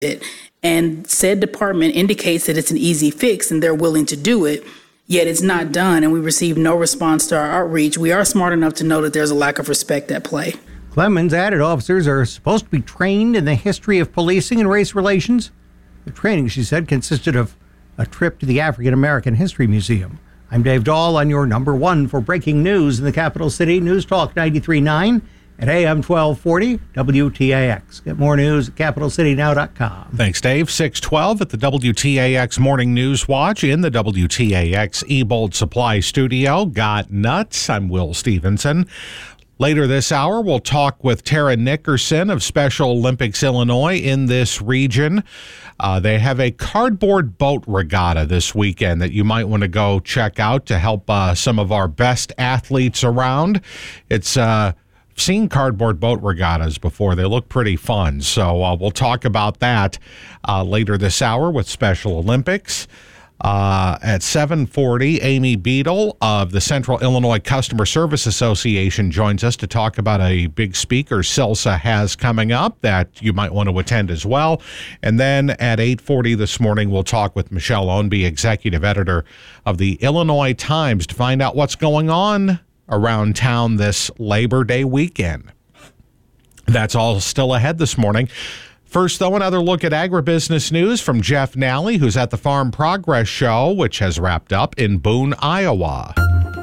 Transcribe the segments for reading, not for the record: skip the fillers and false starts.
it. And said department indicates that it's an easy fix and they're willing to do it, yet it's not done, and we receive no response to our outreach. We are smart enough to know that there's a lack of respect at play. Clemens added officers are supposed to be trained in the history of policing and race relations. The training, she said, consisted of a trip to the African American History Museum. I'm Dave Dahl on your number one for breaking news in the capital city. News Talk 93.9 at AM 1240 WTAX. Get more news at capitalcitynow.com. Thanks, Dave. 6:12 at the WTAX Morning News Watch in the WTAX Ebold Supply Studio. Got nuts. I'm Will Stevenson. Later this hour, we'll talk with Tara Nickerson of Special Olympics Illinois in this region. They have a cardboard boat regatta this weekend that you might want to go check out to help some of our best athletes around. It's seen cardboard boat regattas before. They look pretty fun. So we'll talk about that later this hour with Special Olympics. At 7:40, Amy Beadle of the Central Illinois Customer Service Association joins us to talk about a big speaker SILSA has coming up that you might want to attend as well. And then at 8:40 this morning, we'll talk with Michelle Ownby, executive editor of the Illinois Times, to find out what's going on around town this Labor Day weekend. That's all still ahead this morning. First, though, another look at agribusiness news from Jeff Nally, who's at the Farm Progress Show, which has wrapped up in Boone, Iowa.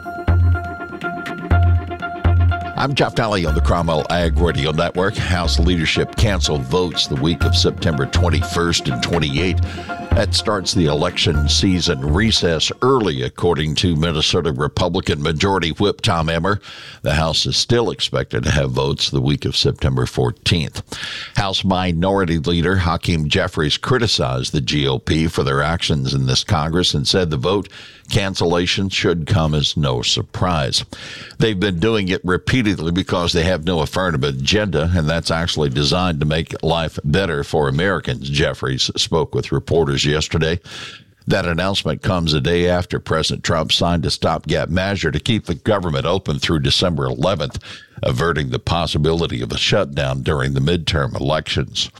I'm Jeff Nally on the Cromwell Ag Radio Network. House leadership canceled votes the week of September 21st and 28th. That starts the election season recess early, according to Minnesota Republican Majority Whip Tom Emmer. The House is still expected to have votes the week of September 14th. House Minority Leader Hakeem Jeffries criticized the GOP for their actions in this Congress and said the vote cancellation should come as no surprise. They've been doing it repeatedly because they have no affirmative agenda, and that's actually designed to make life better for Americans, Jeffries spoke with reporters yesterday. That announcement comes a day after President Trump signed a stopgap measure to keep the government open through December 11th, averting the possibility of a shutdown during the midterm elections.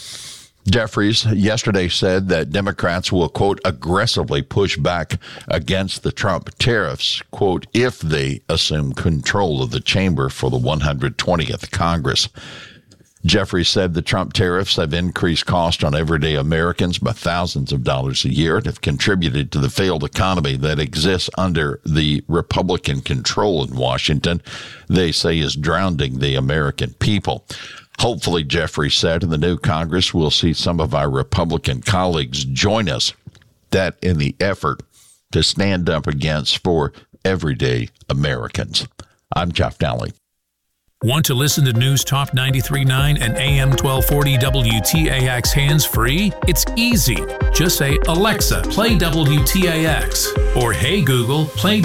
Jeffries yesterday said that Democrats will, quote, aggressively push back against the Trump tariffs, quote, if they assume control of the chamber for the 120th Congress. Jeffries said the Trump tariffs have increased cost on everyday Americans by thousands of dollars a year and have contributed to the failed economy that exists under the Republican control in Washington, they say is drowning the American people. Hopefully, Jeffries said, in the new Congress, we'll see some of our Republican colleagues join us that in the effort to stand up against for everyday Americans. I'm Jeff Nally. Want to listen to News Talk 93.9 and AM 1240 WTAX hands-free? It's easy. Just say, Alexa, play WTAX. Or, hey, Google, play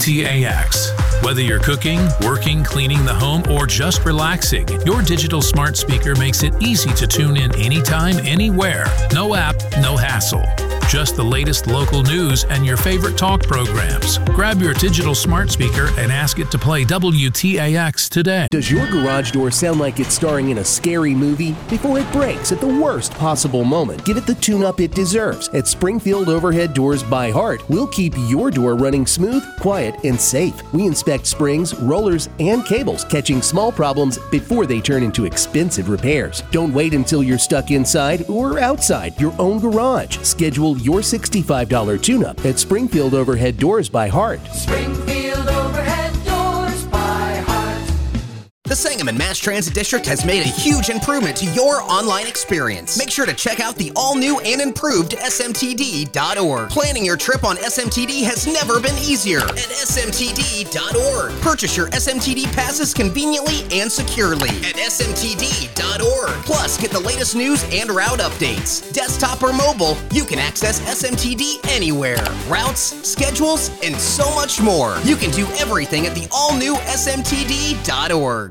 WTAX. Whether you're cooking, working, cleaning the home, or just relaxing, your digital smart speaker makes it easy to tune in anytime, anywhere. No app, no hassle. Just the latest local news and your favorite talk programs. Grab your digital smart speaker and ask it to play WTAX today. Does your garage door sound like it's starring in a scary movie? Before it breaks at the worst possible moment, give it the tune-up it deserves. At Springfield Overhead Doors by Heart, we'll keep your door running smooth, quiet, and safe. We inspect springs, rollers, and cables, catching small problems before they turn into expensive repairs. Don't wait until you're stuck inside or outside your own garage. Schedule your $65 tune-up at Springfield Overhead Doors by Heart. Springfield Overhead Doors by Heart. The Sangamon Mass Transit District has made a huge improvement to your online experience. Make sure to check out the all-new and improved smtd.org. Planning your trip on SMTD has never been easier at smtd.org. Purchase your SMTD passes conveniently and securely at smtd.org. Plus, get the latest news and route updates. Desktop or mobile, you can access SMTD anywhere. Routes, schedules, and so much more. You can do everything at the all-new smtd.org.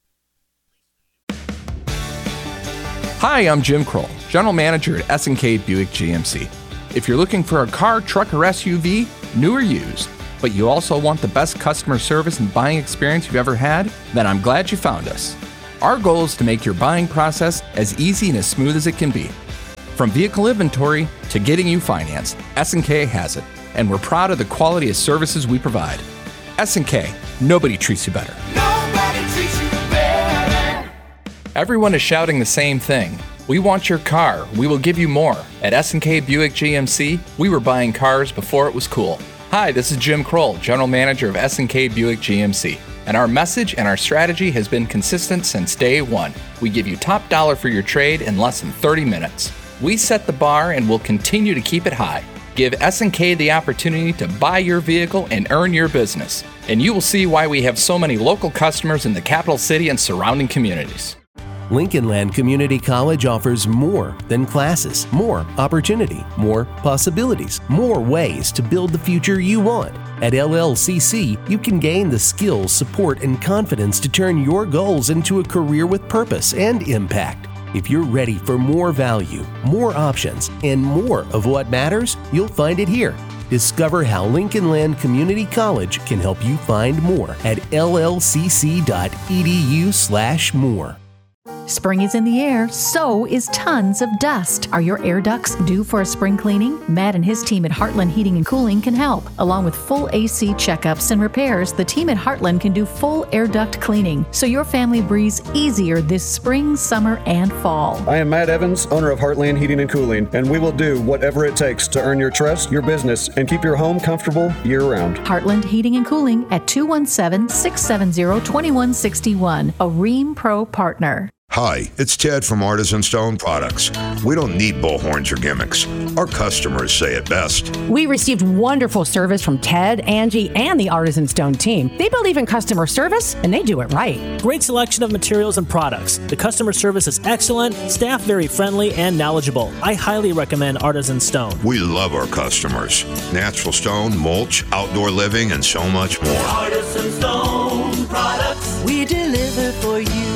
Hi, I'm Jim Kroll, General Manager at S&K Buick GMC. If you're looking for a car, truck, or SUV, new or used, but you also want the best customer service and buying experience you've ever had, then I'm glad you found us. Our goal is to make your buying process as easy and as smooth as it can be. From vehicle inventory to getting you financed, S&K has it, and we're proud of the quality of services we provide. S&K, nobody treats you better. Nobody treats you better. Everyone is shouting the same thing. We want your car. We will give you more. At S&K Buick GMC, we were buying cars before it was cool. Hi, this is Jim Kroll, General Manager of S&K Buick GMC. And our message and our strategy has been consistent since day one. We give you top dollar for your trade in less than 30 minutes. We set the bar and will continue to keep it high. Give S&K the opportunity to buy your vehicle and earn your business. And you will see why we have so many local customers in the capital city and surrounding communities. Lincoln Land Community College offers more than classes, more opportunity, more possibilities, more ways to build the future you want. At LLCC, you can gain the skills, support, and confidence to turn your goals into a career with purpose and impact. If you're ready for more value, more options, and more of what matters, you'll find it here. Discover how Lincoln Land Community College can help you find more at llcc.edu/more. Spring is in the air, so is tons of dust. Are your air ducts due for a spring cleaning? Matt and his team at Heartland Heating and Cooling can help. Along with full AC checkups and repairs, the team at Heartland can do full air duct cleaning, so your family breathes easier this spring, summer, and fall. I am Matt Evans, owner of Heartland Heating and Cooling, and we will do whatever it takes to earn your trust, your business, and keep your home comfortable year-round. Heartland Heating and Cooling at 217-670-2161, a Rheem Pro partner. Hi, it's Ted from Artisan Stone Products. We don't need bullhorns or gimmicks. Our customers say it best. We received wonderful service from Ted, Angie, and the Artisan Stone team. They believe in customer service, and they do it right. Great selection of materials and products. The customer service is excellent, staff very friendly and knowledgeable. I highly recommend Artisan Stone. We love our customers. Natural stone, mulch, outdoor living, and so much more. Artisan Stone Products. We deliver for you.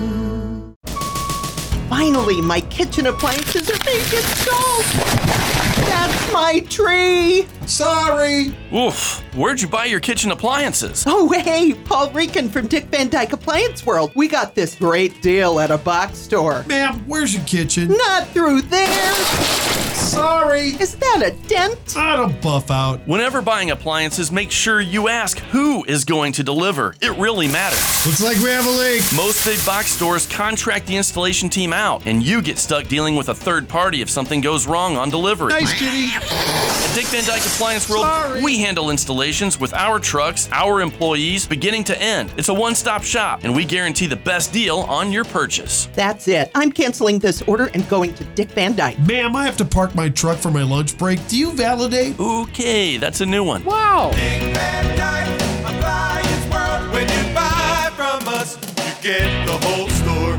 Finally, my kitchen appliances are being installed. That's my tree. Sorry. Oof, where'd you buy your kitchen appliances? Oh, hey, Paul Rican from Dick Van Dyke Appliance World. We got this great deal at a box store. Ma'am, where's your kitchen? Not through there. Sorry. Is that a dent? I'll buff out. Whenever buying appliances, make sure you ask who is going to deliver. It really matters. Looks like we have a leak. Most big box stores contract the installation team out, and you get stuck dealing with a third party if something goes wrong on delivery. Nice, Kitty. At Dick Van Dyke Appliance World, we handle installations with our trucks, our employees, beginning to end. It's a one-stop shop, and we guarantee the best deal on your purchase. That's it. I'm canceling this order and going to Dick Van Dyke. Ma'am, I have to park my truck for my lunch break. Do you validate? Okay, that's a new one. Wow. Dick Van Dyke Appliance World. When you buy from us, you get the whole store.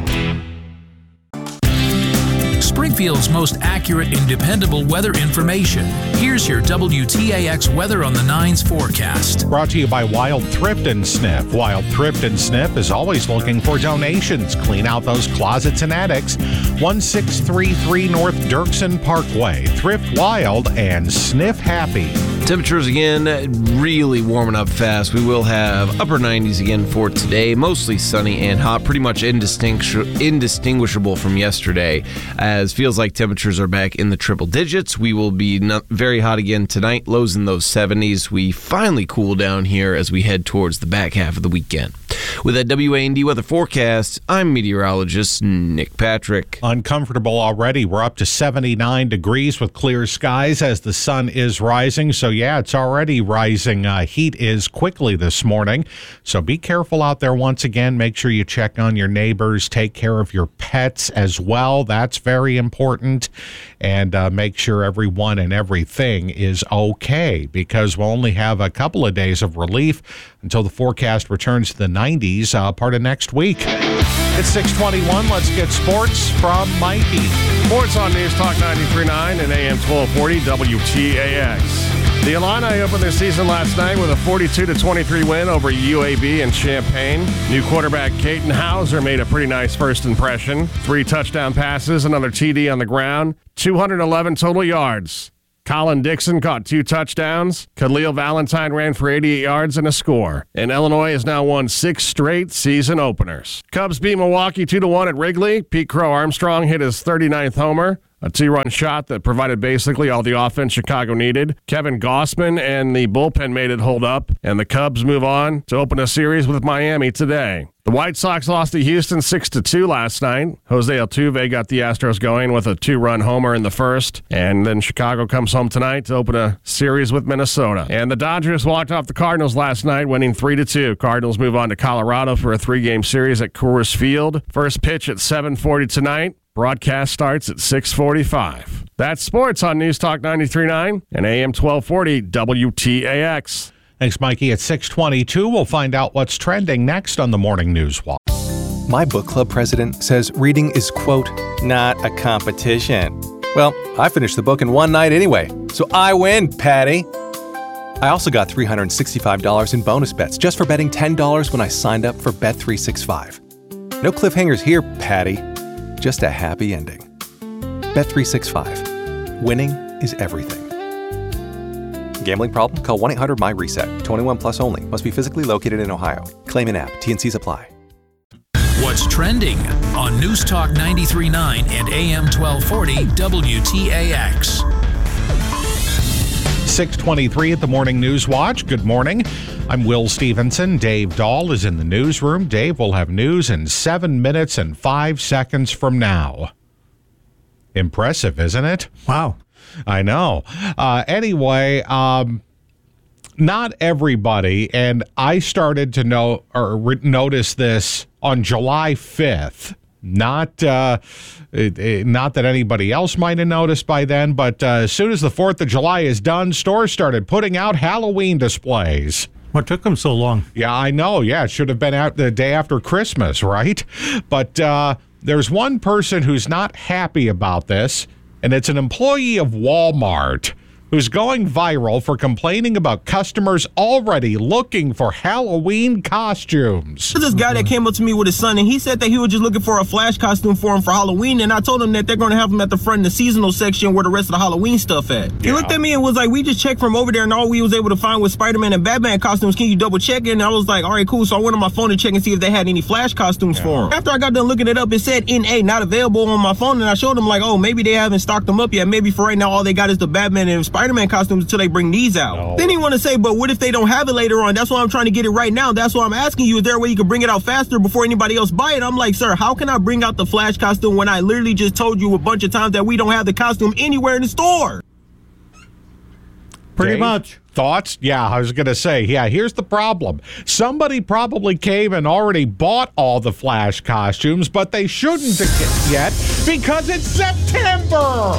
Springfield's most accurate and dependable weather information. Here's your WTAX Weather on the 9's forecast. Brought to you by Wild Thrift and Sniff. Wild Thrift and Sniff is always looking for donations. Clean out those closets and attics. 1633 North Dirksen Parkway. Thrift Wild and Sniff Happy. Temperatures again really warming up fast. We will have upper 90s again for today. Mostly sunny and hot. Pretty much indistinguishable from yesterday, as feels like temperatures are back in the triple digits. We will be very hot again tonight. Lows in those 70s. We finally cool down here as we head towards the back half of the weekend. With that WAND weather forecast, I'm meteorologist Nick Patrick. Uncomfortable already. We're up to 79 degrees with clear skies as the sun is rising. So yeah, it's already rising. Heat is quickly this morning. So be careful out there once again. Make sure you check on your neighbors. Take care of your pets as well. That's very important. And make sure everyone and everything is okay, because we'll only have a couple of days of relief until the forecast returns to the 90s part of next week. It's 6:21. Let's get sports from Mikey. Sports on News Talk 93.9 and AM 1240 WTAX. The Illini opened their season last night with a 42-23 win over UAB in Champaign. New quarterback Caden Hauser made a pretty nice first impression. 3 touchdown passes, another TD on the ground, 211 total yards. Colin Dixon caught 2 touchdowns. Khalil Valentine ran for 88 yards and a score. And Illinois has now won 6 straight season openers. Cubs beat Milwaukee 2-1 at Wrigley. Pete Crow Armstrong hit his 39th homer. A 2-run shot that provided basically all the offense Chicago needed. Kevin Gossman and the bullpen made it hold up, and the Cubs move on to open a series with Miami today. The White Sox lost to Houston 6-2 last night. Jose Altuve got the Astros going with a 2-run homer in the first, and then Chicago comes home tonight to open a series with Minnesota. And the Dodgers walked off the Cardinals last night, winning 3-2. Cardinals move on to Colorado for a 3-game series at Coors Field. First pitch at 7:40 tonight. Broadcast starts at 6:45. That's sports on News Talk 93.9 and AM 1240 WTAX. Thanks, Mikey. At 6:22, we'll find out what's trending next on the Morning News Watch. My book club president says reading is, quote, not a competition. Well, I finished the book in one night anyway, so I win, Patty. I also got $365 in bonus bets just for betting $10 when I signed up for Bet365. No cliffhangers here, Patty. Just a happy ending. Bet365. Winning is everything. Gambling problem? Call 1-800-MY-RESET. 21 plus only. Must be physically located in Ohio. Claim in app. T&Cs apply. What's trending on News Talk 93.9 and AM 1240 WTAX. 6:23 at the Morning News Watch. Good morning. I'm Will Stevenson. Dave Dahl is in the newsroom. Dave will have news in 7 minutes and 5 seconds from now. Impressive, isn't it? Wow. I know. Anyway, not everybody, and I started to notice this on July 5th. Not that anybody else might have noticed by then, but as soon as the 4th of July is done, stores started putting out Halloween displays. What took them so long? Yeah, I know. Yeah, it should have been out the day after Christmas, right? But there's one person who's not happy about this, and it's an employee of Walmart who's going viral for complaining about customers already looking for Halloween costumes. There's this guy that came up to me with his son, and he said that he was just looking for a Flash costume for him for Halloween, and I told him that they're going to have him at the front in the seasonal section where the rest of the Halloween stuff at. He looked at me and was like, we just checked from over there, and all we was able to find was Spider-Man and Batman costumes. Can you double check it? And I was like, all right, cool. So I went on my phone to check and see if they had any Flash costumes for him. After I got done looking it up, it said NA, not available on my phone, and I showed him like, oh, maybe they haven't stocked them up yet. Maybe for right now, all they got is the Batman and Spider-Man costumes until they bring these out. No. Then he want to say, but what if they don't have it later on? That's why I'm trying to get it right now. That's why I'm asking you, is there a way you can bring it out faster before anybody else buy it? I'm like, sir, how can I bring out the Flash costume when I literally just told you a bunch of times that we don't have the costume anywhere in the store? Pretty much. Thoughts? Yeah, I was going to say, here's the problem. Somebody probably came and already bought all the Flash costumes, but they shouldn't yet because it's September.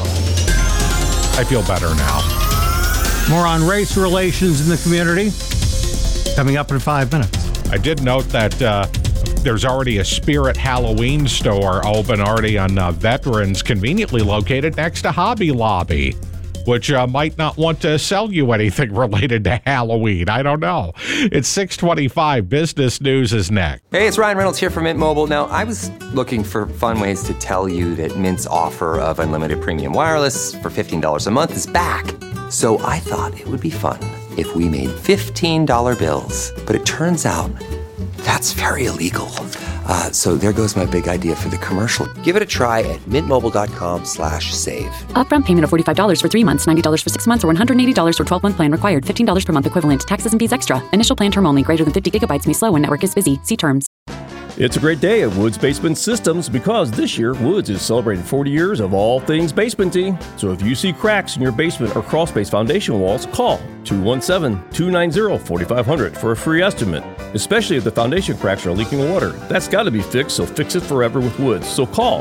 I feel better now. More on race relations in the community coming up in 5 minutes. I did note that there's already a Spirit Halloween store open already on Veterans, conveniently located next to Hobby Lobby, which might not want to sell you anything related to Halloween. I don't know. It's 6:25. Business News is next. Hey, it's Ryan Reynolds here from Mint Mobile. Now, I was looking for fun ways to tell you that Mint's offer of unlimited premium wireless for $15 a month is back. So I thought it would be fun if we made $15 bills. But it turns out that's very illegal. So there goes my big idea for the commercial. Give it a try at mintmobile.com/save. Upfront payment of $45 for 3 months, $90 for 6 months, or $180 for 12-month plan required. $15 per month equivalent. Taxes and fees extra. Initial plan term only. Greater than 50 gigabytes may slow when network is busy. See terms. It's a great day at Woods Basement Systems because this year Woods is celebrating 40 years of all things basementy. So if you see cracks in your basement or crawl space foundation walls, call 217-290-4500 for a free estimate. Especially if the foundation cracks are leaking water. That's got to be fixed, so fix it forever with Woods. So call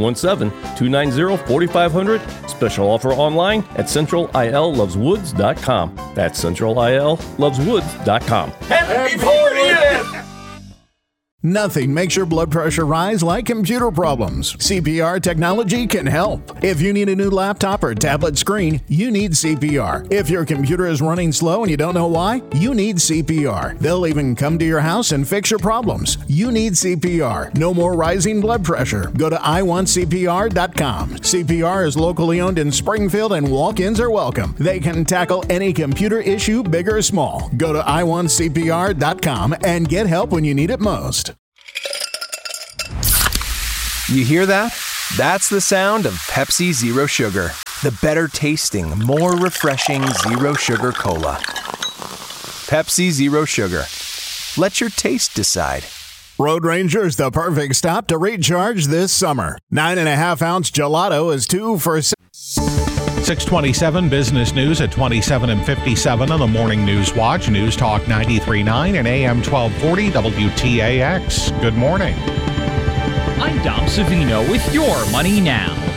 217-290-4500. Special offer online at centralilloveswoods.com. That's centralilloveswoods.com. Happy 40th! Nothing makes your blood pressure rise like computer problems. CPR technology can help. If you need a new laptop or tablet screen, you need CPR. If your computer is running slow and you don't know why, you need CPR. They'll even come to your house and fix your problems. You need CPR. No more rising blood pressure. Go to iwantcpr.com. CPR is locally owned in Springfield and walk-ins are welcome. They can tackle any computer issue, big or small. Go to iwantcpr.com and get help when you need it most. You hear that? That's the sound of Pepsi Zero Sugar. The better tasting, more refreshing Zero Sugar Cola. Pepsi Zero Sugar. Let your taste decide. Road Ranger's the perfect stop to recharge this summer. 9.5-ounce gelato is 2 for $6. 627 business news at 27 and 57 on the Morning News Watch. News Talk 93.9 and AM 1240 WTAX. Good morning. I'm Dom Savino with your Money Now.